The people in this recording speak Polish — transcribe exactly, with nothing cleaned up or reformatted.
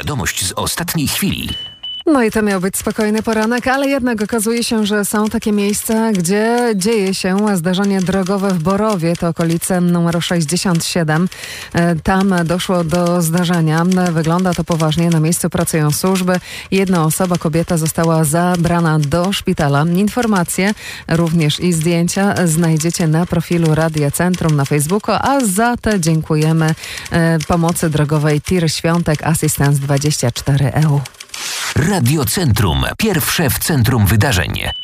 Wiadomość z ostatniej chwili. No i to miał być spokojny poranek, ale jednak okazuje się, że są takie miejsca, gdzie dzieje się zdarzenie drogowe w Borowie, to okolice numeru sześćdziesiąt siedem. Tam doszło do zdarzenia. Wygląda to poważnie. Na miejscu pracują służby. Jedna osoba, kobieta, została zabrana do szpitala. Informacje, również i zdjęcia znajdziecie na profilu Radia Centrum na Facebooku, a za te dziękujemy pomocy drogowej T I R Świątek Assistance dwadzieścia cztery E U. Radio Centrum. Pierwsze w centrum wydarzeń.